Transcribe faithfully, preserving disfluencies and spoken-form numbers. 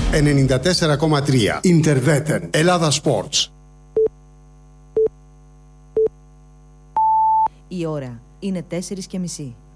ενενήντα τέσσερα κόμμα τρία. Interveten. Ελλάδα Sports. Η ώρα είναι τέσσερις και μισή.